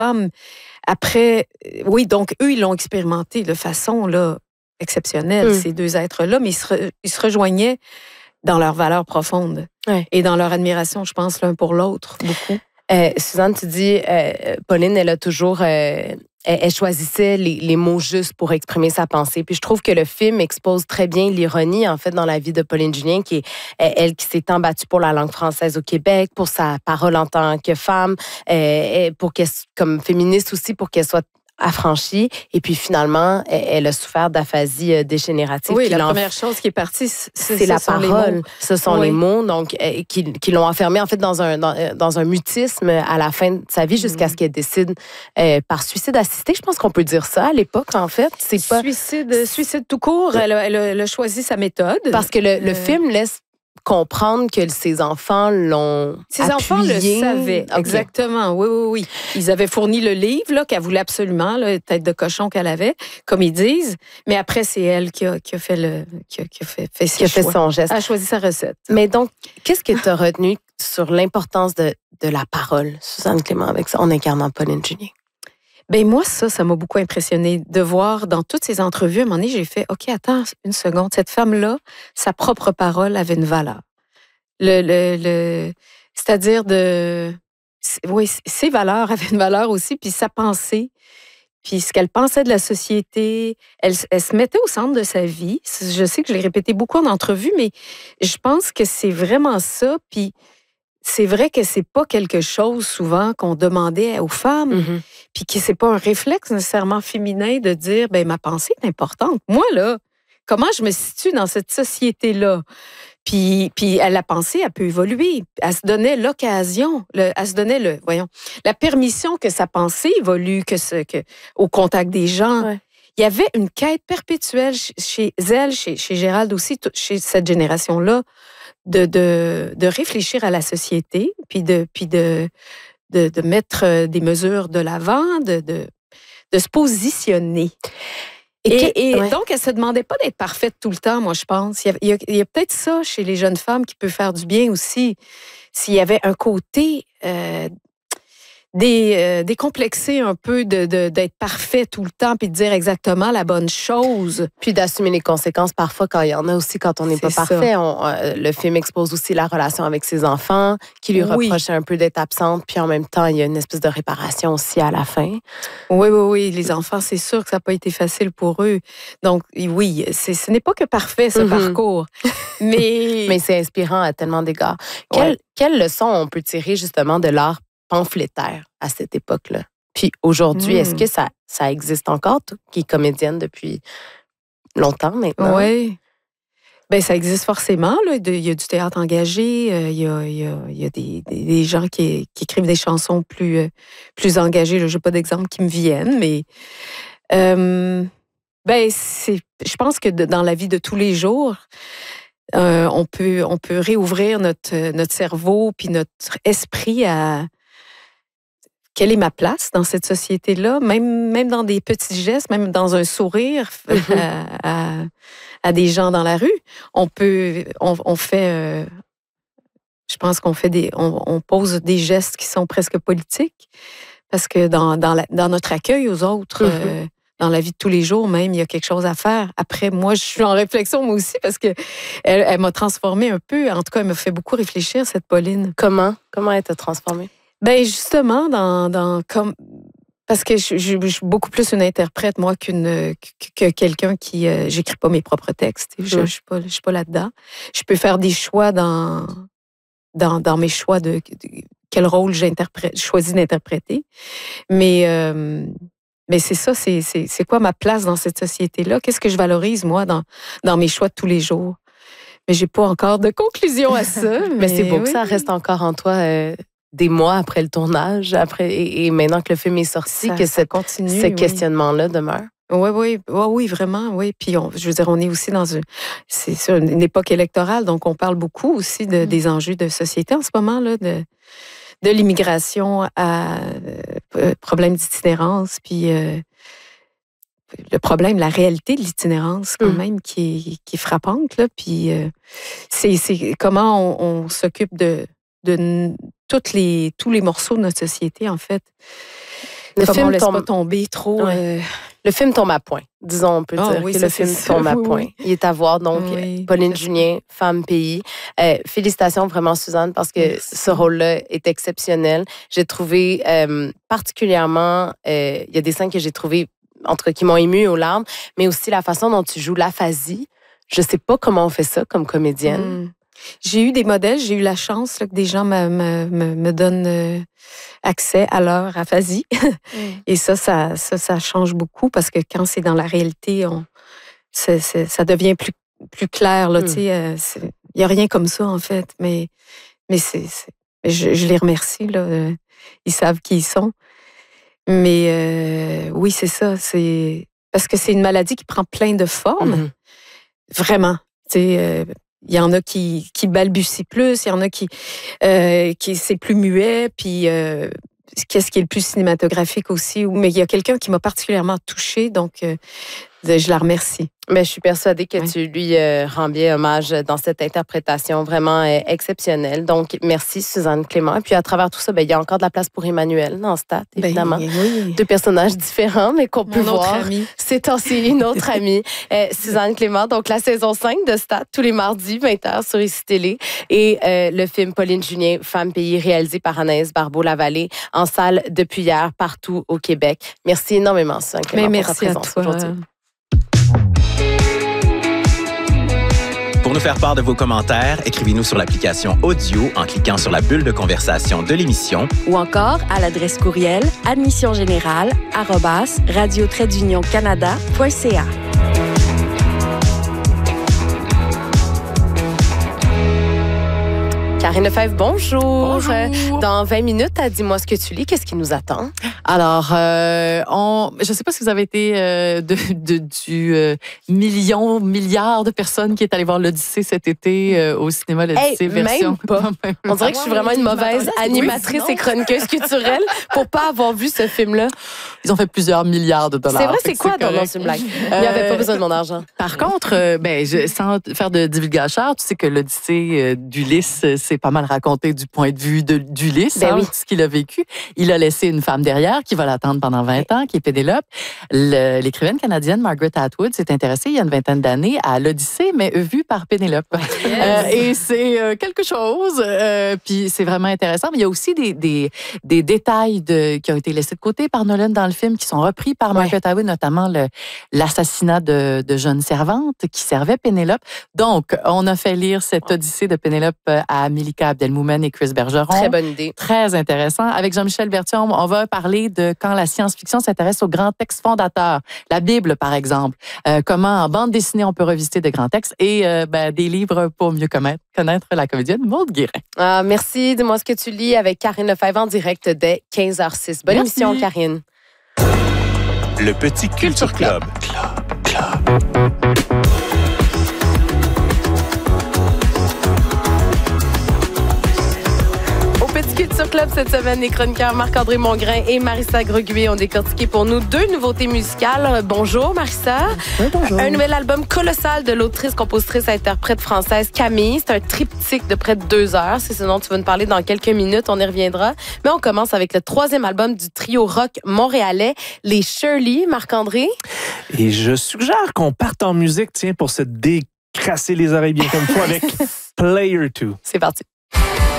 femmes. Après, oui, donc eux, ils l'ont expérimenté de façon là, exceptionnelle, ces deux êtres-là, mais ils se rejoignaient dans leurs valeurs profondes et dans leur admiration, je pense, l'un pour l'autre, beaucoup. Suzanne, tu dis, Pauline, elle a toujours... elle choisissait les mots justes pour exprimer sa pensée. Puis je trouve que le film expose très bien l'ironie, en fait, dans la vie de Pauline Julien, qui est elle qui s'est tant battue pour la langue française au Québec, pour sa parole en tant que femme, pour qu'elle, comme féministe aussi, pour qu'elle soit affranchie. Et puis finalement, elle a souffert d'aphasie dégénérative. Oui, la première chose qui est partie, c'est la parole. Ce sont les mots, donc qui l'ont enfermée en fait dans un mutisme à la fin de sa vie jusqu'à ce qu'elle décide par suicide assisté. Je pense qu'on peut dire ça à l'époque, en fait. C'est pas suicide tout court. Elle a choisi sa méthode. Parce que le film laisse comprendre que ses enfants l'ont Ses enfants le savaient, exactement. Oui. Ils avaient fourni le livre là, qu'elle voulait absolument, la tête de cochon qu'elle avait, comme ils disent. Mais après, c'est elle qui a fait son geste. Elle a choisi sa recette. Mais donc, qu'est-ce que tu as retenu sur l'importance de la parole, Suzanne Clément, avec ça, en incarnant Pauline Julien? Ben moi, ça m'a beaucoup impressionnée de voir dans toutes ces entrevues, à un moment donné, j'ai fait, OK, attends une seconde, cette femme-là, sa propre parole avait une valeur. C'est-à-dire ses valeurs avaient une valeur aussi, puis sa pensée, puis ce qu'elle pensait de la société, elle se mettait au centre de sa vie. Je sais que je l'ai répété beaucoup en entrevue, mais je pense que c'est vraiment ça, puis c'est vrai que c'est pas quelque chose souvent qu'on demandait aux femmes, puis que c'est pas un réflexe nécessairement féminin de dire ben ma pensée est importante. Moi là, comment je me situe dans cette société-là? Puis la pensée, elle peut évoluer. Elle se donnait l'occasion, elle se donnait la permission que sa pensée évolue, au contact des gens. Ouais. Il y avait une quête perpétuelle chez elle, chez Gérald aussi, chez cette génération-là, de réfléchir à la société, puis de mettre des mesures de l'avant, de se positionner. Et donc, elle ne se demandait pas d'être parfaite tout le temps, moi, je pense. Il y a peut-être ça chez les jeunes femmes qui peut faire du bien aussi. S'il y avait un côté décomplexé un peu d'être parfait tout le temps puis de dire exactement la bonne chose. Puis d'assumer les conséquences parfois quand il y en a aussi quand on n'est pas parfait. Le film expose aussi la relation avec ses enfants qui lui reprochaient un peu d'être absente puis en même temps, il y a une espèce de réparation aussi à la fin. Oui. Les enfants, c'est sûr que ça n'a pas été facile pour eux. Donc, oui, ce n'est pas que parfait, ce parcours. Mais c'est inspirant à tellement d'égards. Quelle leçon on peut tirer justement de l'art pamphlétaire à cette époque-là? Puis aujourd'hui, est-ce que ça existe encore, toi, qui es comédienne depuis longtemps maintenant? Oui. Bien, ça existe forcément. Là. Il y a du théâtre engagé, il y a des gens qui écrivent des chansons plus engagées. Je n'ai pas d'exemple qui me viennent, mais je pense que dans la vie de tous les jours, on peut réouvrir notre cerveau puis notre esprit à quelle est ma place dans cette société-là, même dans des petits gestes, même dans un sourire à des gens dans la rue. On fait, je pense qu'on fait on pose des gestes qui sont presque politiques parce que dans notre accueil aux autres, dans la vie de tous les jours même, il y a quelque chose à faire. Après, moi, je suis en réflexion moi aussi parce que elle m'a transformée un peu. En tout cas, elle m'a fait beaucoup réfléchir, cette Pauline. Comment elle t'a transformée? Ben justement, parce que je suis beaucoup plus une interprète, moi, que quelqu'un qui... j'écris pas mes propres textes. Je suis pas là-dedans. Je peux faire des choix dans mes choix de quel rôle je choisis d'interpréter. Mais c'est ça, c'est quoi ma place dans cette société-là? Qu'est-ce que je valorise, moi, dans mes choix de tous les jours? Mais j'ai pas encore de conclusion à ça. Mais c'est beau que ça reste encore en toi... des mois après le tournage, et maintenant que le film est sorti, ce questionnement-là demeure. Oui, vraiment, oui. Puis, je veux dire, on est aussi c'est sur une époque électorale, donc on parle beaucoup aussi des enjeux de société en ce moment, là, de l'immigration à problème d'itinérance, puis le problème, la réalité de l'itinérance, quand même, qui est frappante, là. Puis, c'est comment on s'occupe de tous les morceaux de notre société, en fait. Comment on laisse pas tomber trop... Le film tombe à point. Disons, on peut dire que le film tombe à point. Il est à voir, donc, Pauline Julien, Femme Pays. Félicitations vraiment, Suzanne, parce que ce rôle-là est exceptionnel. J'ai trouvé particulièrement... Il y a des scènes que j'ai trouvées, en tout cas, qui m'ont émue aux larmes, mais aussi la façon dont tu joues l'aphasie. Je sais pas comment on fait ça comme comédienne. J'ai eu des modèles, j'ai eu la chance là, que des gens me donnent accès à leur aphasie. Et ça change beaucoup parce que quand c'est dans la réalité, ça devient plus clair. Il n'y a rien comme ça, en fait. Mais je les remercie. Là. Ils savent qui ils sont. Mais oui, c'est ça. C'est parce que c'est une maladie qui prend plein de formes. Vraiment. Il y en a qui balbutient plus, il y en a qui c'est plus muet, puis qu'est-ce qui est le plus cinématographique aussi. Mais il y a quelqu'un qui m'a particulièrement touchée, donc je la remercie. Mais je suis persuadée que tu lui rends bien hommage dans cette interprétation vraiment exceptionnelle. Donc, merci Suzanne Clément. Et puis, à travers tout ça, il y a encore de la place pour Emmanuel dans Stat, évidemment. Oui. Deux personnages différents, mais qu'on peut voir. Amie. C'est aussi une autre amie, Suzanne Clément. Donc, la saison 5 de Stat, tous les mardis, 20h sur ICI Télé. Et le film Pauline Julien, Femme Pays, réalisé par Anaïs Barbeau-Lavallée, en salle depuis hier, partout au Québec. Merci énormément, Suzanne Clément, pour ta présence aujourd'hui. Pour nous faire part de vos commentaires, écrivez-nous sur l'application Audio en cliquant sur la bulle de conversation de l'émission ou encore à l'adresse courriel admissiongénérale@radio-canada.ca. Karine Lefebvre, bonjour. Bonjour. Dans 20 minutes, dis-moi ce que tu lis. Qu'est-ce qui nous attend? Alors, je ne sais pas si vous avez été du milliard de personnes qui est allé voir l'Odyssée cet été au cinéma, l'Odyssée version. Même pas. On dirait que je suis vraiment une mauvaise animatrice et chroniqueuse culturelle pour pas avoir vu ce film-là. Ils ont fait plusieurs milliards de dollars. C'est vrai, c'est quoi dans ce blague? Il n'y avait pas besoin de mon argent. Par contre, sans faire de divulgateur, tu sais que l'Odyssée d'Ulysse, c'est pas mal raconté du point de vue d'Ulysse, ce qu'il a vécu. Il a laissé une femme derrière qui va l'attendre pendant 20 ans, qui est Pénélope. L'écrivaine canadienne Margaret Atwood s'est intéressée il y a une vingtaine d'années à l'Odyssée, mais vue par Pénélope. Et c'est quelque chose. Puis c'est vraiment intéressant. Mais il y a aussi des détails qui ont été laissés de côté par Nolan dans le film, qui sont repris par Margaret Atwood, notamment l'assassinat de jeunes servantes qui servaient Pénélope. Donc, on a fait lire cette Odyssée de Pénélope à Milika Abdelmoumen et Chris Bergeron. Très bonne idée. Très intéressant. Avec Jean-Michel Berthiaume, on va parler de quand la science-fiction s'intéresse aux grands textes fondateurs. La Bible, par exemple. Comment, en bande dessinée, on peut revisiter de grands textes et des livres pour mieux connaître la comédienne Maude Guérin. Merci. Dis-moi ce que tu lis avec Karine Lefebvre en direct dès 15h06. Bonne émission, Karine. Le Petit Culture Club. Culture Club cette semaine, les chroniqueurs Marc-André Mongrain et Marissa Greguet ont décortiqué pour nous 2 nouveautés musicales. Bonjour Marissa. Bonjour. Un nouvel album colossal de l'autrice, compositrice, interprète française Camille. C'est un triptyque de près de 2 heures. C'est ce dont tu vas nous parler dans quelques minutes. On y reviendra. Mais on commence avec le 3e album du trio rock montréalais, les Shirley. Marc-André. Et je suggère qu'on parte en musique, pour se décrasser les oreilles bien comme il faut avec Player 2. C'est parti.